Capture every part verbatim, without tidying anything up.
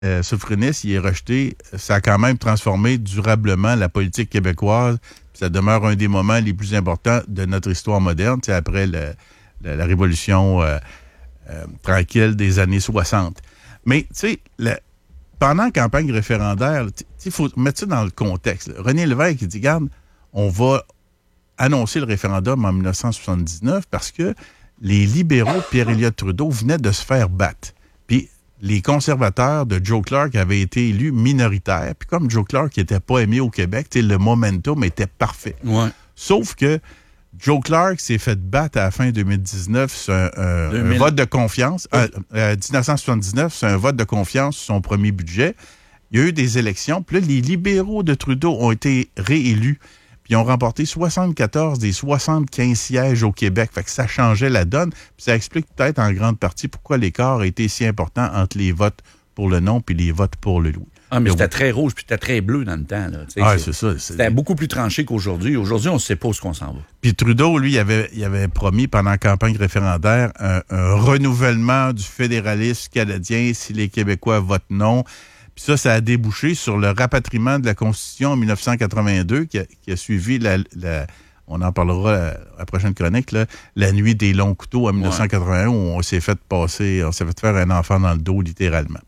euh, souverainiste, il est rejeté. Ça a quand même transformé durablement la politique québécoise. Ça demeure un des moments les plus importants de notre histoire moderne, après le, le, la révolution euh, euh, tranquille des années soixante. Mais, tu sais, le, pendant la campagne référendaire, il faut mettre ça dans le contexte. Là. René Lévesque, il dit, regarde, on va annoncer le référendum en dix-neuf cent soixante-dix-neuf parce que les libéraux, Pierre-Éliott Trudeau, venaient de se faire battre. Puis les conservateurs de Joe Clark avaient été élus minoritaires. Puis comme Joe Clark n'était pas aimé au Québec, le momentum était parfait. Ouais. Sauf que Joe Clark s'est fait battre à la fin deux mille dix-neuf sur un, un, un vote de confiance. Euh, euh, dix-neuf cent soixante-dix-neuf, c'est un vote de confiance sur son premier budget. Il y a eu des élections. Puis là, les libéraux de Trudeau ont été réélus. Puis ils ont remporté soixante-quatorze des soixante-quinze sièges au Québec. Fait que ça changeait la donne. Puis ça explique peut-être en grande partie pourquoi l'écart a été si important entre les votes pour le non puis les votes pour le oui. Ah, mais c'était très rouge puis c'était très bleu dans le temps. Là. Ah, c'est, c'est ça. C'est... C'était beaucoup plus tranché qu'aujourd'hui. Aujourd'hui, on ne sait pas où on s'en va. Puis Trudeau, lui, il avait, il avait promis pendant la campagne référendaire un, un renouvellement du fédéralisme canadien si les Québécois votent non. Puis ça, ça a débouché sur le rapatriement de la Constitution en dix-neuf cent quatre-vingt-deux qui a, qui a suivi, la, la, on en parlera à la prochaine chronique, là, la nuit des longs couteaux en dix-neuf cent quatre-vingt-un où on s'est fait passer, on s'est fait faire un enfant dans le dos, littéralement.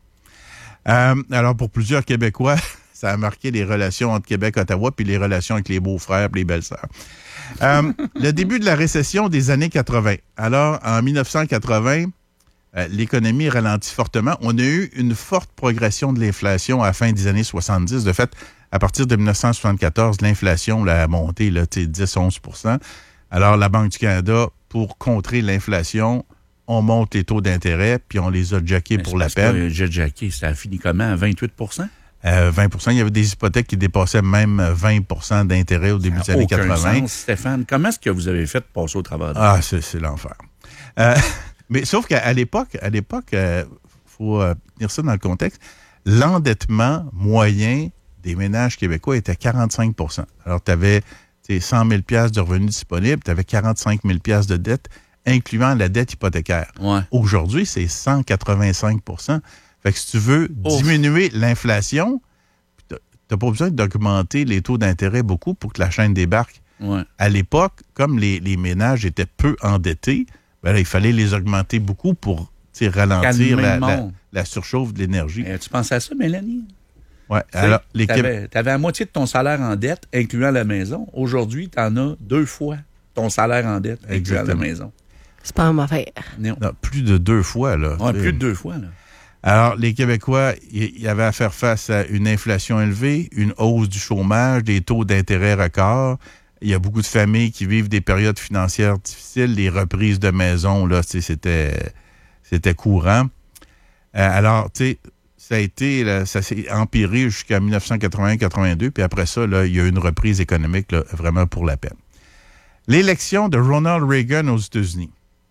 Euh, alors, pour plusieurs Québécois, ça a marqué les relations entre Québec et Ottawa puis les relations avec les beaux-frères et les belles-sœurs. Euh, le début de la récession des années quatre-vingt. Alors, en dix-neuf cent quatre-vingt, euh, l'économie ralentit fortement. On a eu une forte progression de l'inflation à la fin des années soixante-dix. De fait, à partir de dix-neuf cent soixante-quatorze, l'inflation là, a monté là, dix à onze pour cent. Alors, la Banque du Canada, pour contrer l'inflation, on monte les taux d'intérêt, puis on les a jackés pour la peine. J'ai jacké, ça a fini comment? À vingt-huit pour cent? Euh, vingt pour cent. Il y avait des hypothèques qui dépassaient même vingt pour cent d'intérêt au début des années quatre-vingt. Sens, Stéphane. Comment est-ce que vous avez fait pour passer au travers de ça? Ah, c'est, c'est l'enfer. Euh, mais sauf qu'à l'époque, à l'époque, il euh, faut euh, tenir ça dans le contexte, l'endettement moyen des ménages québécois était quarante-cinq pour cent. Alors, tu avais cent mille dollars de revenus disponibles, tu avais quarante-cinq mille dollars de dette, incluant la dette hypothécaire. Ouais. Aujourd'hui, c'est cent quatre-vingt-cinq pour cent. Fait que si tu veux Ouf. diminuer l'inflation, tu n'as pas besoin d'augmenter les taux d'intérêt beaucoup pour que la chaîne débarque. Ouais. À l'époque, comme les, les ménages étaient peu endettés, ben là, il fallait les augmenter beaucoup pour ralentir la, la, la surchauffe de l'énergie. Euh, tu penses à ça, Mélanie? Oui. Alors, les Tu avais la moitié de ton salaire en dette, incluant la maison. Aujourd'hui, tu en as deux fois ton salaire en dette, incluant Exactement. la maison. C'est pas ma affaire. Non. Non, plus de deux fois, là. Ouais, plus de deux fois, là. Alors, les Québécois, il y avait à faire face à une inflation élevée, une hausse du chômage, des taux d'intérêt records. Il y a beaucoup de familles qui vivent des périodes financières difficiles. Les reprises de maison, là, c'était, c'était courant. Euh, alors, tu sais, ça a été, là, ça s'est empiré jusqu'à dix-neuf cent quatre-vingt quatre-vingt-deux. Puis après ça, là, il y a eu une reprise économique, là, vraiment pour la peine. L'élection de Ronald Reagan aux États-Unis.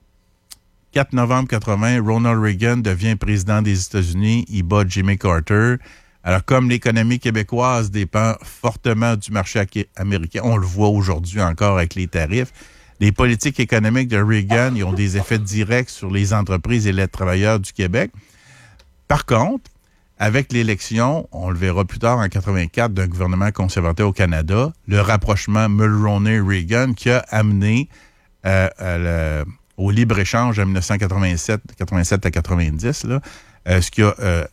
quatre novembre quatre-vingt, Ronald Reagan devient président des États-Unis. Il bat Jimmy Carter. Alors, comme l'économie québécoise dépend fortement du marché américain, on le voit aujourd'hui encore avec les tarifs, les politiques économiques de Reagan ils ont des effets directs sur les entreprises et les travailleurs du Québec. Par contre, avec l'élection, on le verra plus tard en quatre-vingt-quatre, d'un gouvernement conservateur au Canada, le rapprochement Mulroney-Reagan qui a amené euh, à le, au libre-échange en dix-neuf cent quatre-vingt-sept, quatre-vingt-sept à quatre-vingt-dix, là, euh, ce qui a euh,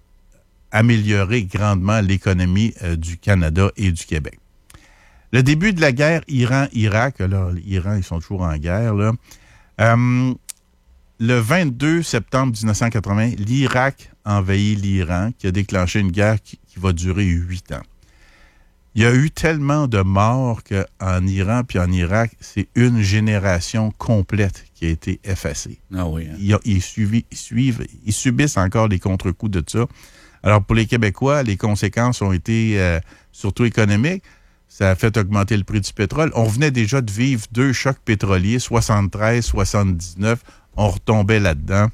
amélioré grandement l'économie euh, du Canada et du Québec. Le début de la guerre Iran-Irak, là, l'Iran, ils sont toujours en guerre, là. Euh, le vingt-deux septembre dix-neuf cent quatre-vingt, l'Irak envahit l'Iran, qui a déclenché une guerre qui, qui va durer huit ans. Il y a eu tellement de morts qu'en Iran puis en Irak, c'est une génération complète qui a été effacée. Ah oui, hein? Ils, ils, suivi, ils, suivent, ils subissent encore les contre-coups de ça. Alors, pour les Québécois, les conséquences ont été euh, surtout économiques. Ça a fait augmenter le prix du pétrole. On venait déjà de vivre deux chocs pétroliers, soixante-treize soixante-dix-neuf. On retombait là-dedans.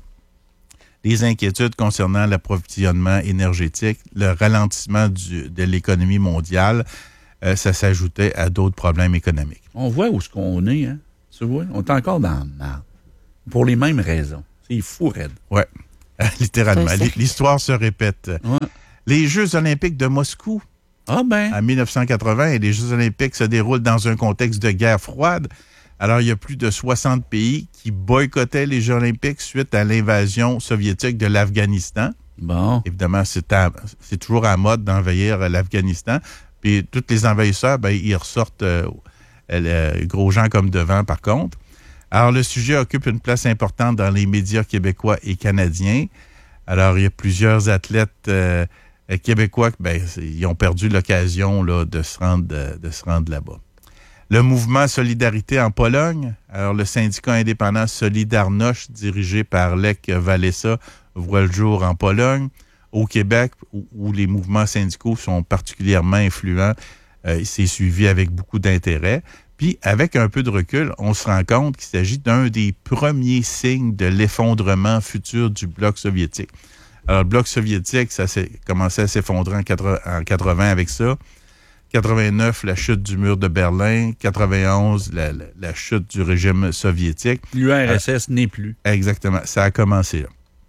Les inquiétudes concernant l'approvisionnement énergétique, le ralentissement du, de l'économie mondiale, euh, ça s'ajoutait à d'autres problèmes économiques. On voit où est-ce qu'on est, hein? Tu vois? On est encore dans le mal. Pour les mêmes raisons. C'est fou, raide. Oui. Littéralement. L'histoire se répète. Ouais. Les Jeux olympiques de Moscou, ah ben. en dix-neuf cent quatre-vingts, et les Jeux olympiques se déroulent dans un contexte de guerre froide. Alors, il y a plus de soixante pays qui boycottaient les Jeux olympiques suite à l'invasion soviétique de l'Afghanistan. Bon. Évidemment, c'est, à, c'est toujours à mode d'envahir l'Afghanistan. Puis, tous les envahisseurs, ben, ils ressortent euh, euh, gros gens comme devant, par contre. Alors, le sujet occupe une place importante dans les médias québécois et canadiens. Alors, il y a plusieurs athlètes euh, québécois, ben, ils ont perdu l'occasion là, de se rendre, de, de se rendre là-bas. Le mouvement Solidarité en Pologne, alors le syndicat indépendant Solidarność, dirigé par Lech Walesa, voit le jour en Pologne. Au Québec, où, où les mouvements syndicaux sont particulièrement influents, euh, c'est suivi avec beaucoup d'intérêt. Puis, avec un peu de recul, on se rend compte qu'il s'agit d'un des premiers signes de l'effondrement futur du bloc soviétique. Alors, le bloc soviétique, ça s'est commencé à s'effondrer en quatre-vingts avec ça. quatre-vingt-neuf, la chute du mur de Berlin. quatre-vingt-onze, la, la, la chute du régime soviétique. L'U R S S euh, n'est plus. Exactement, ça a commencé là.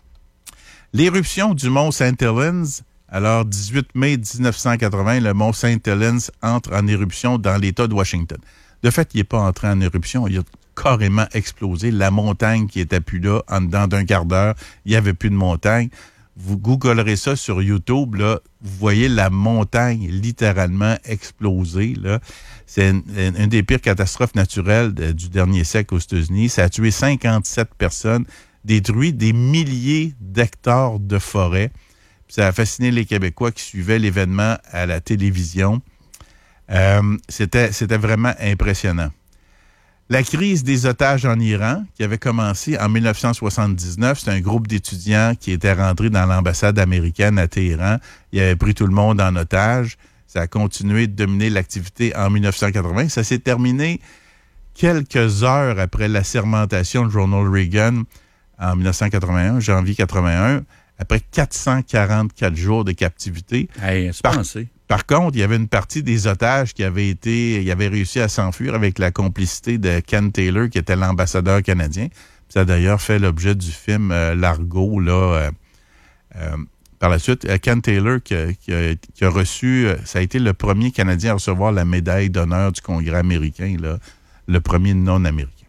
L'éruption du mont Saint Helens, alors dix-huit mai dix-neuf cent quatre-vingts, le mont Saint Helens entre en éruption dans l'État de Washington. De fait, il n'est pas entré en éruption, il a carrément explosé. La montagne qui était plus là, en dedans d'un quart d'heure, il n'y avait plus de montagne. Vous googlerez ça sur YouTube, là, vous voyez la montagne littéralement exploser. Là. C'est une, une des pires catastrophes naturelles de, du dernier siècle aux États-Unis. Ça a tué cinquante-sept personnes, détruit des milliers d'hectares de forêt. Puis ça a fasciné les Québécois qui suivaient l'événement à la télévision. Euh, c'était, c'était vraiment impressionnant. La crise des otages en Iran, qui avait commencé en dix-neuf cent soixante-dix-neuf, c'est un groupe d'étudiants qui était rentré dans l'ambassade américaine à Téhéran. Ils avaient pris tout le monde en otage. Ça a continué de dominer l'activité en dix-neuf cent quatre-vingts. Ça s'est terminé quelques heures après la sermentation de Ronald Reagan en dix-neuf cent quatre-vingt-un, janvier quatre-vingt-un, après quatre cent quarante-quatre jours de captivité. Hey, c'est pensé. Par contre, il y avait une partie des otages qui avaient été, ils avaient réussi à s'enfuir avec la complicité de Ken Taylor, qui était l'ambassadeur canadien. Ça a d'ailleurs fait l'objet du film euh, Largo, là, euh, euh, par la suite. Euh, Ken Taylor, qui, qui, a, qui a reçu, euh, ça a été le premier Canadien à recevoir la médaille d'honneur du Congrès américain, là, le premier non-américain.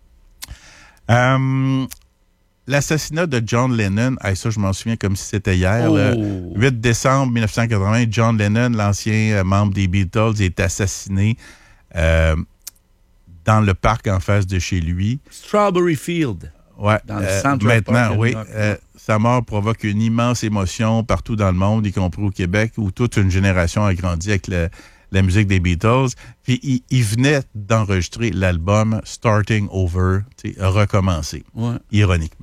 Euh, L'assassinat de John Lennon, ah, ça je m'en souviens comme si c'était hier, oh. le huit décembre dix-neuf cent quatre-vingts, John Lennon, l'ancien membre des Beatles, est assassiné euh, dans le parc en face de chez lui. Strawberry Field. Ouais, dans le euh, centre maintenant, oui. Euh, sa mort provoque une immense émotion partout dans le monde, y compris au Québec, où toute une génération a grandi avec le, la musique des Beatles. Puis il, il venait d'enregistrer l'album Starting Over, recommencer, ouais. ironiquement.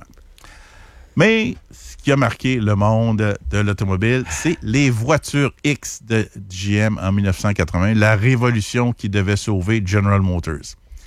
Mais ce qui a marqué le monde de l'automobile, c'est les voitures X de G M en dix-neuf cent quatre-vingts, la révolution qui devait sauver General Motors.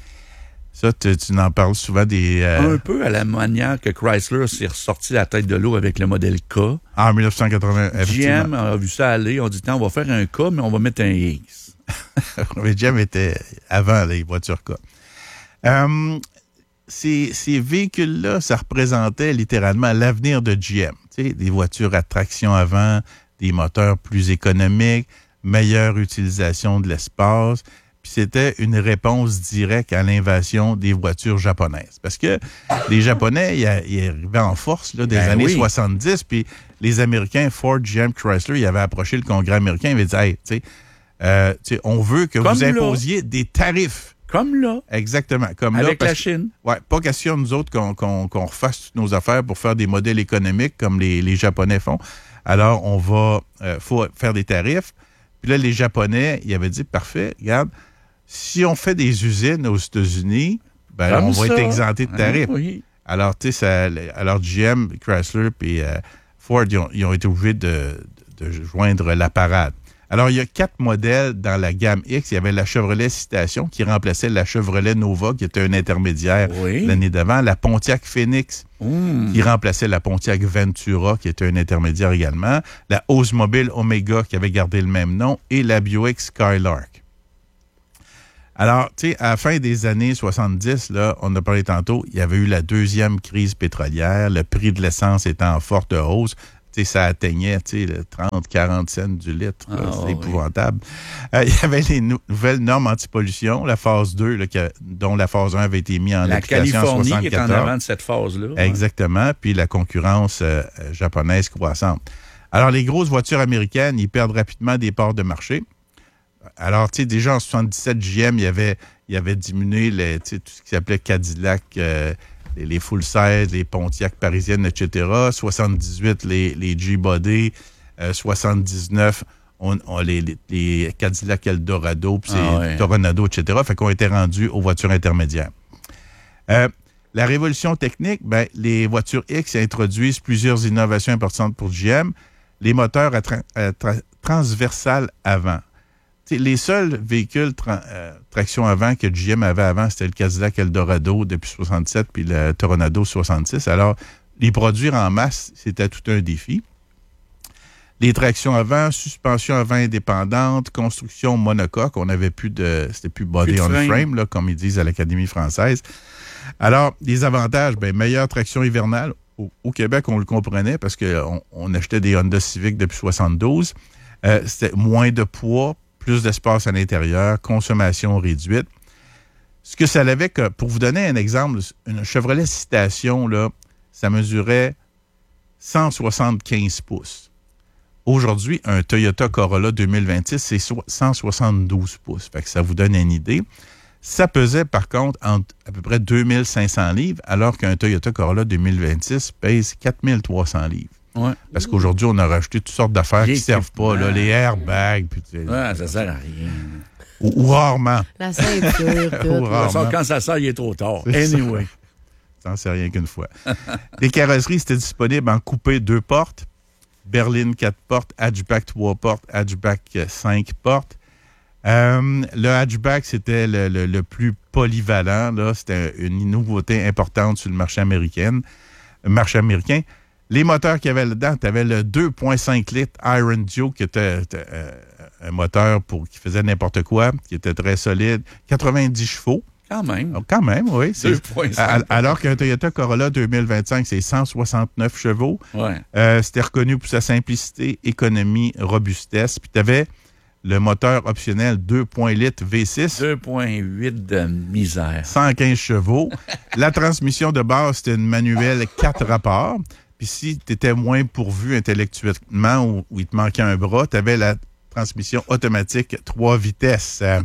Ça, tu, tu en parles souvent des... Euh... Un peu à la manière que Chrysler s'est ressorti la tête de l'eau avec le modèle K. En dix-neuf cent quatre-vingts, G M a vu ça aller, on dit, on va faire un K, mais on va mettre un X. Mais G M était avant les voitures K. Euh, Ces, ces véhicules-là, ça représentait littéralement l'avenir de G M. Tu sais, des voitures à traction avant, des moteurs plus économiques, meilleure utilisation de l'espace. Puis c'était une réponse directe à l'invasion des voitures japonaises. Parce que les Japonais, ils arrivaient en force là, des ben années oui. soixante-dix, puis les Américains, Ford, G M, Chrysler, ils avaient approché le Congrès américain, ils avaient dit, hey, tu sais, euh, on veut que Comme vous imposiez là. des tarifs. Comme là. Exactement. Comme Avec là, la Chine. Oui, pas question, nous autres, qu'on, qu'on, qu'on refasse toutes nos affaires pour faire des modèles économiques comme les, les Japonais font. Alors, on va, euh, faut faire des tarifs. Puis là, les Japonais, ils avaient dit, parfait, regarde, si on fait des usines aux États-Unis, ben, on va ça. être exempté de tarifs. Ah, oui. Alors, tu sais, alors G M, Chrysler puis euh, Ford, ils ont, ils ont été obligés de, de, de joindre la parade. Alors, il y a quatre modèles dans la gamme X. Il y avait la Chevrolet Citation qui remplaçait la Chevrolet Nova, qui était un intermédiaire oui. l'année d'avant. La Pontiac Phoenix, mmh. qui remplaçait la Pontiac Ventura, qui était un intermédiaire également. La Oldsmobile Omega, qui avait gardé le même nom. Et la Buick Skylark. Alors, tu sais, à la fin des années soixante-dix, là, on a parlé tantôt, il y avait eu la deuxième crise pétrolière, le prix de l'essence était en forte hausse. Tu sais, ça atteignait, tu sais, le trente, quarante cents du litre. Là, ah, c'est oui. épouvantable. Euh, il y avait les nou- nouvelles normes anti-pollution, la phase deux, là, que, dont la phase un avait été mise en La application en Californie qui est en soixante-quatorze. avant de cette phase-là. Exactement. Puis la concurrence euh, japonaise croissante. Alors, les grosses voitures américaines, ils perdent rapidement des parts de marché. Alors, tu sais, déjà en soixante-dix-sept, G M, il avait, il avait diminué les, tu sais, tout ce qui s'appelait Cadillac, euh, les, les full-size, les Pontiac parisiennes, et cetera. soixante-dix-huit, les, les G-Body. Euh, soixante-dix-neuf, on, on, les, les, les Cadillac Eldorado, puis Ah, ouais. Toronado, et cetera. Fait qu'on était rendus aux voitures intermédiaires. Euh, la révolution technique, ben, les voitures X introduisent plusieurs innovations importantes pour G M. Les moteurs à, tra- à tra- transversales avant. T'sais, les seuls véhicules tra- euh, traction avant que G M avait avant, c'était le Cadillac Eldorado depuis soixante-sept puis le Toronado soixante-six. Alors, les produire en masse, c'était tout un défi. Les tractions avant, suspension avant indépendante, construction monocoque, on n'avait plus de... C'était plus body Plus on frame. frame, là, comme ils disent à l'Académie française. Alors, les avantages, bien, meilleure traction hivernale. Au, au Québec, on le comprenait parce qu'on on achetait des Honda Civic depuis soixante-douze. Euh, c'était moins de poids, plus d'espace à l'intérieur, consommation réduite. Ce que ça avait que, pour vous donner un exemple, une Chevrolet Citation, là, ça mesurait cent soixante-quinze pouces. Aujourd'hui, un Toyota Corolla deux mille vingt-six, c'est cent soixante-douze pouces. Fait que ça vous donne une idée. Ça pesait, par contre, entre à peu près deux mille cinq cents livres, alors qu'un Toyota Corolla deux mille vingt-six pèse quatre mille trois cents livres. Ouais. Parce qu'aujourd'hui, on a rajouté toutes sortes d'affaires qui ne servent pas, là, les airbags. Puis, Ouais, ça sert à rien. ou, ou rarement. La ceinture, tout. Ou rarement. Ça, quand ça sort, il est trop tard. C'est ça. Anyway. Ça n'en sait rien qu'une fois. Les carrosseries, c'était disponible en coupé deux portes, berline quatre portes, hatchback trois portes, hatchback cinq portes. Euh, le hatchback, c'était le, le, le plus polyvalent. Là. C'était une nouveauté importante sur le marché américain. Le marché américain. Les moteurs qu'il y avait là-dedans, tu avais le deux virgule cinq litres Iron Duke, qui était euh, un moteur pour qui faisait n'importe quoi, qui était très solide. quatre-vingt-dix chevaux. Quand même. Oh, quand même, oui. deux virgule cinq. Alors qu'un Toyota Corolla deux mille vingt-cinq, c'est cent soixante-neuf chevaux. Ouais. Euh, c'était reconnu pour sa simplicité, économie, robustesse. Puis tu avais le moteur optionnel deux virgule cinq litres V six. deux virgule huit de misère. cent quinze chevaux. La transmission de base, c'était une manuelle quatre rapports. Puis si tu étais moins pourvu intellectuellement ou, ou il te manquait un bras, tu avais la transmission automatique trois vitesses. Euh,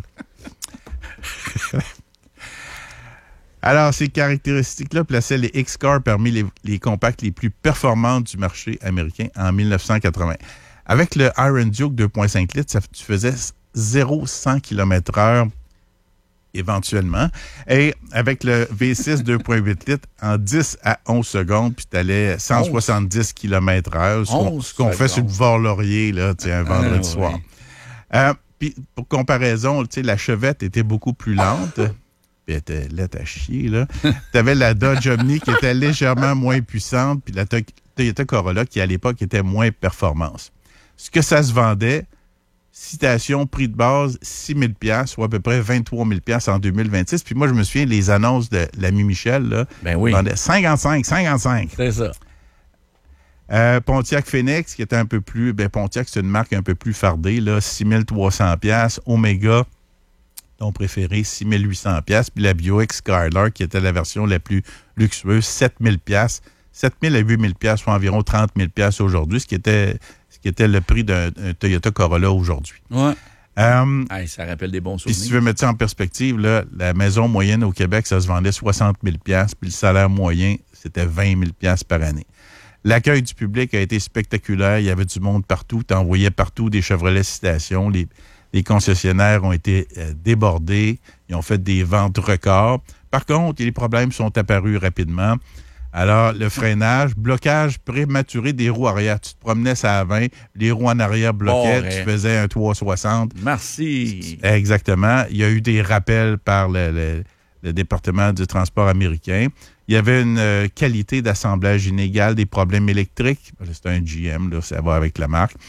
Alors, ces caractéristiques-là plaçaient les X-Car parmi les, les compacts les plus performantes du marché américain en mille neuf cent quatre-vingts. Avec le Iron Duke deux virgule cinq litres, ça, tu faisais zéro à cent kilomètres heure éventuellement. Et avec le V six deux virgule huit litres, en dix à onze secondes, puis tu allais cent soixante-dix kilomètres heure, ce qu'on, ce qu'on fait sur le Var-Laurier, là, tu sais, un vendredi ah, soir. Oui. Euh, puis, pour comparaison, tu sais, la Chevette était beaucoup plus lente. Puis elle était laite à chier, là. Tu avais la Dodge Omni qui était légèrement moins puissante, puis la Toyota Corolla qui, à l'époque, était moins performance. Ce que ça se vendait, citation, prix de base, six mille dollars, soit à peu près vingt-trois mille dollars en deux mille vingt-six. Puis moi, je me souviens, les annonces de l'ami Michel, là, ben oui. vendaient cinquante-cinq, cinquante-cinq. C'est ça. Euh, Pontiac Phoenix, qui était un peu plus... Ben, Pontiac, c'est une marque un peu plus fardée, là, six mille trois cents dollars. Omega, ton préféré, six mille huit cents dollars. Puis la Buick Skylark, qui était la version la plus luxueuse, sept mille dollars. sept mille à huit mille dollars, soit environ trente mille dollars aujourd'hui, ce qui était... qui était le prix d'un, d'un Toyota Corolla aujourd'hui. Ouais. Euh, hey, ça rappelle des bons puis souvenirs. si tu veux mettre ça en perspective, là, la maison moyenne au Québec, ça se vendait soixante mille dollars, puis le salaire moyen, c'était vingt mille dollars par année. L'accueil du public a été spectaculaire. Il y avait du monde partout. Tu envoyais partout des Chevrolet Citation. Les, les concessionnaires ont été euh, débordés. Ils ont fait des ventes records. Par contre, les problèmes sont apparus rapidement. Alors, le freinage, blocage prématuré des roues arrière. Tu te promenais ça à vingt, les roues en arrière bloquaient, oh, tu ouais. faisais un trois soixante. Merci. Exactement. Il y a eu des rappels par le, le, le département du transport américain. Il y avait une euh, qualité d'assemblage inégale, des problèmes électriques. C'est un G M, là, ça va avec la marque.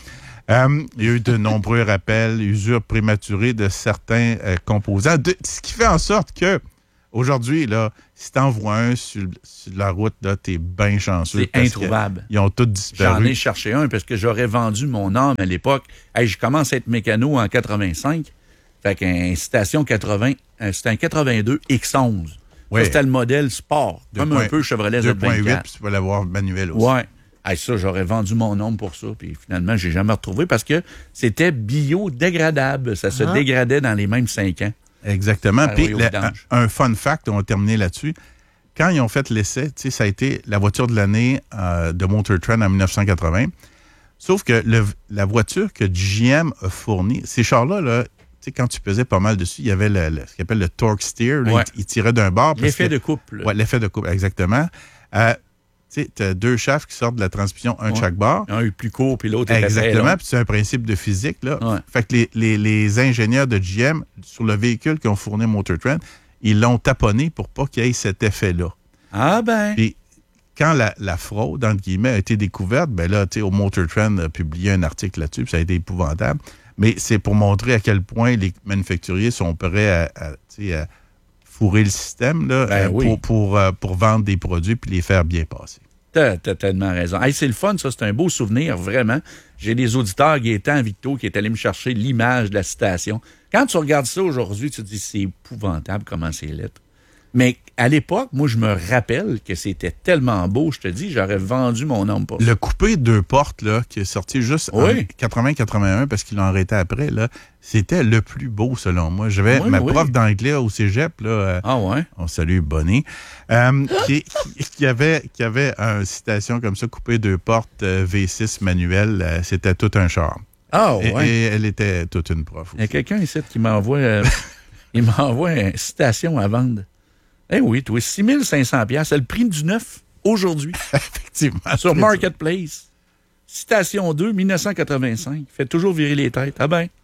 Euh, il y a eu de nombreux rappels, usure prématurée de certains euh, composants, de, ce qui fait en sorte que aujourd'hui, là, si t'en vois un sur, sur la route, là, t'es bien chanceux. C'est introuvable. Ils ont tous disparu. J'en ai cherché un parce que j'aurais vendu mon âme à l'époque. Hey, je commence à être mécano en quatre-vingt-cinq. Fait qu'un Citation quatre-vingts, c'était un quatre-vingt-deux X onze. Oui. Ça, c'était le modèle sport, comme point, un peu Chevrolet deux Z vingt-quatre. point huit, puis tu peux l'avoir manuel aussi. Ouais. Hey, ça, j'aurais vendu mon âme pour ça. Puis finalement, j'ai jamais retrouvé parce que c'était biodégradable. Ça se ah. dégradait dans les mêmes cinq ans. Exactement. Puis un, un fun fact, on va terminer là-dessus. Quand ils ont fait l'essai, ça a été la voiture de l'année euh, de Motor Trend en dix-neuf cent quatre-vingts. Sauf que le, la voiture que G M a fournie, ces chars-là, là, quand tu pesais pas mal dessus, il y avait le, le, ce qu'on appelle le torque steer. Là, ouais. il, il tirait d'un bord. L'effet que, de couple. Oui, l'effet de couple, exactement. Euh, tu as deux shafts qui sortent de la transmission, un de ouais. chaque bord. Un est plus court, puis l'autre est exactement, puis c'est un principe de physique. Là. Ouais. Fait que les, les, les ingénieurs de G M, sur le véhicule qui ont fourni Motor Trend, ils l'ont taponné pour pas qu'il y ait cet effet-là. Ah ben! Puis quand la, la fraude, entre guillemets, a été découverte, ben là, tu sais, au Motor Trend a publié un article là-dessus, puis ça a été épouvantable. Mais c'est pour montrer à quel point les manufacturiers sont prêts à, à, à fourrer le système là, ben euh, oui. pour, pour, euh, pour vendre des produits puis les faire bien passer. T'as, t'as tellement raison. Hey, c'est le fun, ça. C'est un beau souvenir, vraiment. J'ai des auditeurs, Gaétan, Victo, qui est allé me chercher l'image de la citation. Quand tu regardes ça aujourd'hui, tu te dis, c'est épouvantable comment c'est laid. Mais à l'époque, moi, je me rappelle que c'était tellement beau, je te dis, j'aurais vendu mon âme pour ça. Le coupé deux portes, là, qui est sorti juste oui. en quatre-vingts quatre-vingt-un, parce qu'ils l'ont arrêté après, là, c'était le plus beau, selon moi. J'avais oui, ma oui. prof d'anglais au cégep, là, euh, ah ouais? on salue Bonnie, euh, qui, qui, qui, avait, qui avait une citation comme ça, coupé deux portes, euh, V six manuel, euh, c'était tout un char. Ah et, ouais? Et elle était toute une prof aussi. Il y a quelqu'un ici qui m'envoie, euh, il m'envoie une citation à vendre. Eh oui, toi, six mille cinq cents dollars, c'est le prix du neuf aujourd'hui. Effectivement. Sur Marketplace. Citation deux, dix-neuf cent quatre-vingt-cinq. Fait toujours virer les têtes. Ah ben.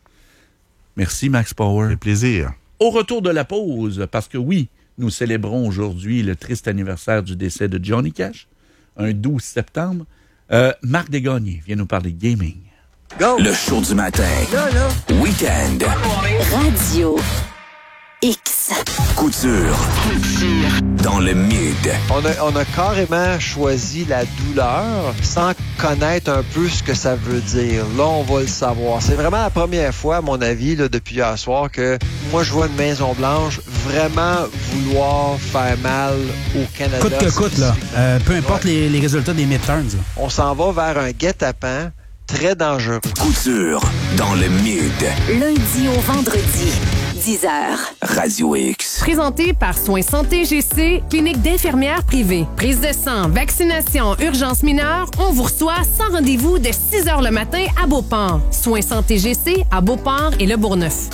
Merci, Max Power. C'est plaisir. Au retour de la pause, parce que oui, nous célébrons aujourd'hui le triste anniversaire du décès de Johnny Cash, un douze septembre. Euh, Marc Desgagnés vient nous parler de gaming. Go! Le show du matin. Là, là. Week-end. Radio X. Couture. Couture. Dans le mid. On a, on a carrément choisi la douleur sans connaître un peu ce que ça veut dire. Là, on va le savoir. C'est vraiment la première fois, à mon avis, là, depuis hier soir, que moi, je vois une Maison-Blanche vraiment vouloir faire mal au Canada. Coûte que coûte, là. Euh, peu importe ouais. les, les résultats des midterms. Là. On s'en va vers un guet-apens très dangereux. Couture dans le mid. Lundi au vendredi. dix heures. Radio X. Présenté par Soins Santé G C, clinique d'infirmières privée. Prise de sang, vaccination, urgence mineure, on vous reçoit sans rendez-vous de six heures le matin à Beauport. Soins Santé G C à Beauport et Le Bourgneuf.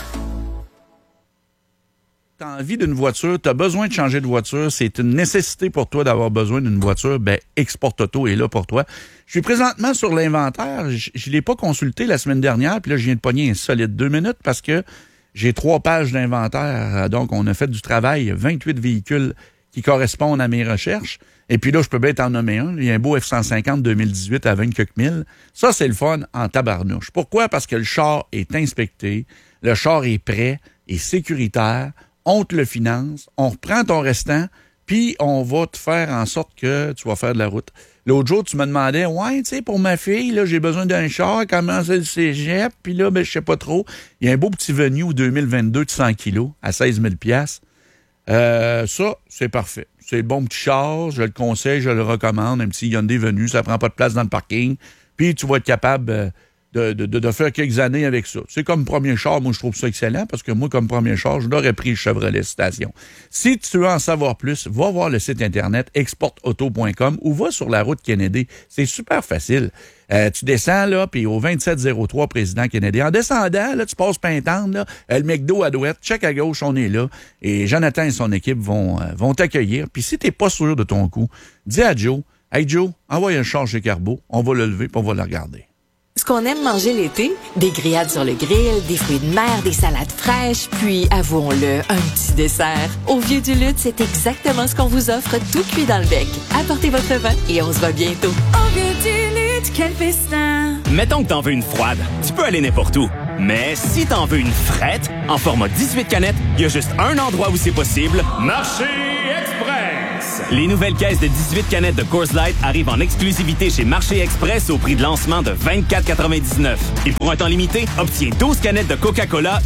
T'as envie d'une voiture, t'as besoin de changer de voiture, c'est une nécessité pour toi d'avoir besoin d'une voiture, ben Export Auto est là pour toi. Je suis présentement sur l'inventaire, je, je l'ai pas consulté la semaine dernière, puis là je viens de pogner un solide deux minutes parce que j'ai trois pages d'inventaire, donc on a fait du travail, vingt-huit véhicules qui correspondent à mes recherches. Et puis là, je peux bien t'en nommer un. Il y a un beau F cent cinquante deux mille dix-huit à vingt quelques mille. Ça, c'est le fun en tabarnouche. Pourquoi? Parce que le char est inspecté, le char est prêt, est sécuritaire, on te le finance, on reprend ton restant, puis on va te faire en sorte que tu vas faire de la route. L'autre jour, tu me demandais, ouais, tu sais, pour ma fille, là, j'ai besoin d'un char, comment c'est le cégep, puis là, ben, je sais pas trop. Il y a un beau petit Venue deux mille vingt-deux de cent kilos à seize mille dollars. Euh, ça, c'est parfait. C'est le bon petit char, je le conseille, je le recommande. Un petit Hyundai Venue, ça prend pas de place dans le parking. Puis tu vas être capable euh, de, de, de faire quelques années avec ça. C'est comme premier char, moi je trouve ça excellent, parce que moi, comme premier char, je l'aurais pris le Chevrolet Station. Si tu veux en savoir plus, va voir le site internet export auto point com ou va sur la route Kennedy. C'est super facile. Euh, tu descends, là, puis au vingt-sept zéro trois, Président Kennedy. En descendant, là, tu passes Pintendre, là, le McDo à droite, check à gauche, on est là. Et Jonathan et son équipe vont, euh, vont t'accueillir. Puis si t'es pas sûr de ton coup, dis à Joe, « Hey Joe, envoie un char chez Carbo, on va le lever, puis on va le regarder. » Ce qu'on aime manger l'été, des grillades sur le grill, des fruits de mer, des salades fraîches, puis, avouons-le, un petit dessert. Au Vieux du Lutte, c'est exactement ce qu'on vous offre, tout cuit dans le bec. Apportez votre vin et on se voit bientôt. Au Vieux du Lutte, quel festin! Mettons que t'en veux une froide, tu peux aller n'importe où. Mais si t'en veux une frette, en format dix-huit canettes, il y a juste un endroit où c'est possible. Marché Express! Les nouvelles caisses de dix-huit canettes de Coors Light arrivent en exclusivité chez Marché Express au prix de lancement de vingt-quatre quatre-vingt-dix-neuf. Et pour un temps limité, obtiens douze canettes de Coca-Cola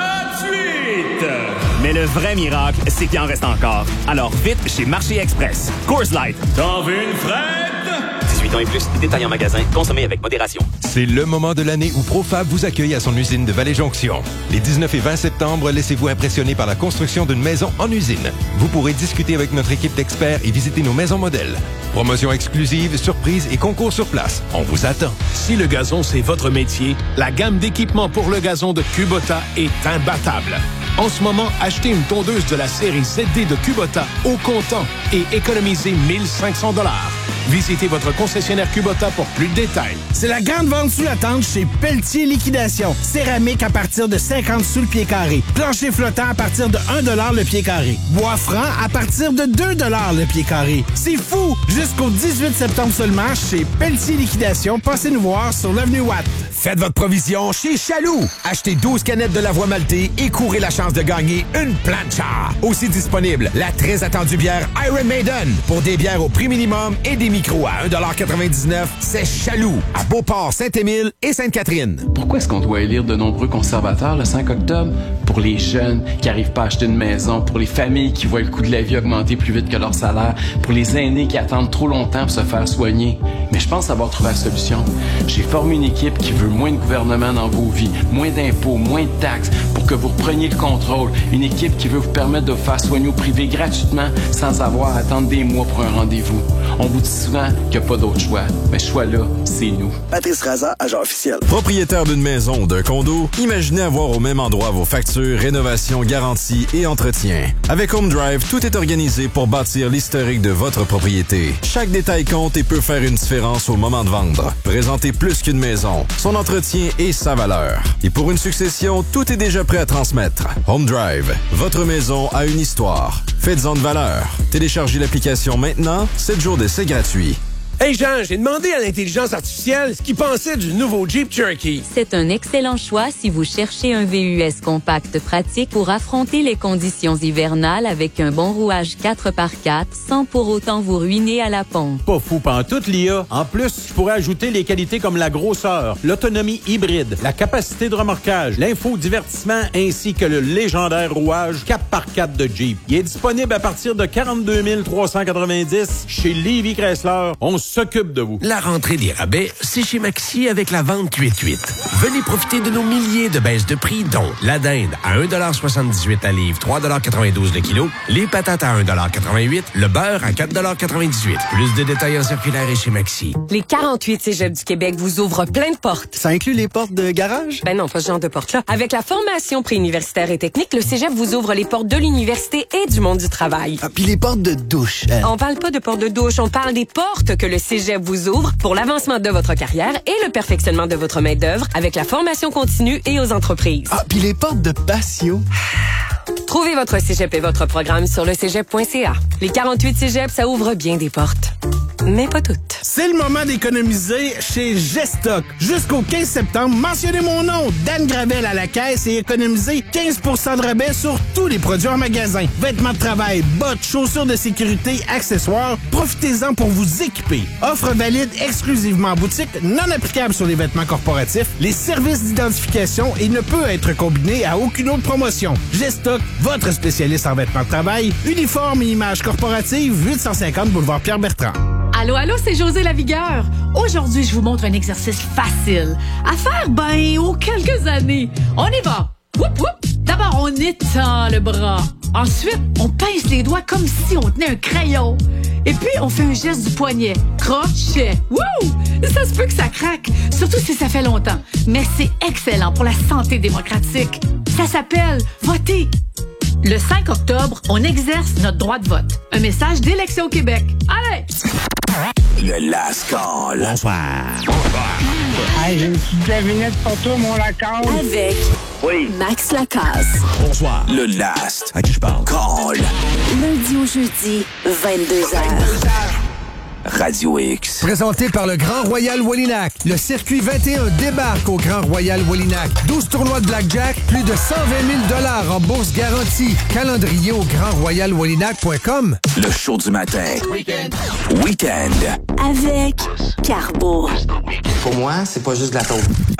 gratuites! Mais le vrai miracle, c'est qu'il en reste encore. Alors vite chez Marché Express. Coors Light. T'en veux une frette? dix-huit ans et plus, détails en magasin, consommez avec modération. C'est le moment de l'année où Profab vous accueille à son usine de Vallée-Jonction. Les dix-neuf et vingt septembre, laissez-vous impressionner par la construction d'une maison en usine. Vous pourrez discuter avec notre équipe d'experts et visiter nos maisons modèles. Promotions exclusives, surprises et concours sur place. On vous attend. Si le gazon, c'est votre métier, la gamme d'équipements pour le gazon de Kubota est imbattable. En ce moment, achetez une tondeuse de la série Z D de Kubota au comptant et économisez mille cinq cents dollars. Visitez votre concessionnaire Kubota pour plus de détails. C'est la grande vente sous la tente chez Pelletier Liquidation. Céramique à partir de cinquante sous le pied carré. Plancher flottant à partir de un dollar le pied carré. Bois franc à partir de deux dollars le pied carré. C'est fou! Jusqu'au dix-huit septembre seulement chez Pelletier Liquidation. Passez nous voir sur l'avenue Watt. Faites votre provision chez Chaloux. Achetez douze canettes de la voie maltée et courez la chance de gagner une plancha. Aussi disponible, la très attendue bière Iron Maiden. Pour des bières au prix minimum et des micros à un dollar quatre-vingt-dix-neuf, c'est Chaloux, à Beauport, Saint-Émile et Sainte-Catherine. Pourquoi est-ce qu'on doit élire de nombreux conservateurs le cinq octobre? Pour les jeunes qui n'arrivent pas à acheter une maison, pour les familles qui voient le coût de la vie augmenter plus vite que leur salaire, pour les aînés qui attendent trop longtemps pour se faire soigner. Mais je pense avoir trouvé la solution. J'ai formé une équipe qui veut moins de gouvernement dans vos vies, moins d'impôts, moins de taxes, pour que vous repreniez le contrôle. Une équipe qui veut vous permettre de vous faire soigner au privé gratuitement sans avoir à attendre des mois pour un rendez-vous. On vous dit souvent qu'il n'y a pas d'autre choix. Mais ce choix-là, c'est nous. Patrice Raza, agent officiel. Propriétaire d'une maison ou d'un condo, imaginez avoir au même endroit vos factures, rénovations, garanties et entretien. Avec Home Drive, tout est organisé pour bâtir l'historique de votre propriété. Chaque détail compte et peut faire une différence au moment de vendre. Présentez plus qu'une maison, son entretien et sa valeur. Et pour une succession, tout est déjà prêt à transmettre. Home Drive, votre maison a une histoire. Faites-en de valeur. Téléchargez l'application maintenant, sept jours d'essai gratuit. Hey Jean, j'ai demandé à l'intelligence artificielle ce qu'il pensait du nouveau Jeep Cherokee. C'est un excellent choix si vous cherchez un V U S compact pratique pour affronter les conditions hivernales avec un bon rouage quatre par quatre sans pour autant vous ruiner à la pompe. Pas fou pantoute, l'I A. En plus, je pourrais ajouter les qualités comme la grosseur, l'autonomie hybride, la capacité de remorquage, l'infodivertissement ainsi que le légendaire rouage quatre par quatre de Jeep. Il est disponible à partir de quarante-deux mille trois cent quatre-vingt-dix chez Lévy Chrysler. On s'occupe de vous. La rentrée des rabais, c'est chez Maxi avec la vente huit huit. Venez profiter de nos milliers de baisses de prix, dont la dinde à un dollar soixante-dix-huit à livre, trois dollars quatre-vingt-douze le kilo, les patates à un dollar quatre-vingt-huit, le beurre à quatre dollars quatre-vingt-dix-huit. Plus de détails en circulaire et chez Maxi. Les quarante-huit cégeps du Québec vous ouvrent plein de portes. Ça inclut les portes de garage? Ben non, pas ce genre de portes-là. Avec la formation préuniversitaire et technique, le cégep vous ouvre les portes de l'université et du monde du travail. Ah, puis les portes de douche. Euh... On parle pas de portes de douche, on parle des portes que le cégep vous ouvre pour l'avancement de votre carrière et le perfectionnement de votre main-d'œuvre avec la formation continue et aux entreprises. Ah, puis les portes de patio. Trouvez votre cégep et votre programme sur le cégep point c a. Les quarante-huit cégeps, ça ouvre bien des portes. Mais pas toutes. C'est le moment d'économiser chez Gestock. Jusqu'au quinze septembre, mentionnez mon nom, Dan Gravel à la caisse et économisez quinze pour cent de rabais sur tous les produits en magasin. Vêtements de travail, bottes, chaussures de sécurité, accessoires. Profitez-en pour vous équiper. Offre valide exclusivement en boutique, non applicable sur les vêtements corporatifs, les services d'identification et ne peut être combiné à aucune autre promotion. Gestock, votre spécialiste en vêtements de travail, uniforme et images corporatives, huit cent cinquante boulevard Pierre-Bertrand. Allô, allô, c'est José Lavigueur. Aujourd'hui, je vous montre un exercice facile à faire, ben, aux quelques années. On y va. Whoop, whoop. D'abord, on étend le bras. Ensuite, on pince les doigts comme si on tenait un crayon. Et puis, on fait un geste du poignet. Crochet. Wouh! Ça se peut que ça craque, surtout si ça fait longtemps. Mais c'est excellent pour la santé démocratique. Ça s'appelle voter. Le cinq octobre, on exerce notre droit de vote. Un message d'Élection Québec. Allez! Le Last Call. Bonsoir. Bonsoir. Hey, j'ai une petite devinette pour toi, mon Lacasse. Avec oui. Max Lacasse. Bonsoir. Le Last. À qui je parle? Call. Lundi au jeudi, vingt-deux heures. Radio X. Présenté par le Grand Royal Wallinac. Le circuit vingt et un débarque au Grand Royal Wallinac. douze tournois de blackjack, plus de cent vingt mille dollars en bourse garantie. Calendrier au grand royal wallinac point com. Le show du matin. Week-end. Week-end. Avec Carbo. Pour moi, c'est pas juste de la taupe.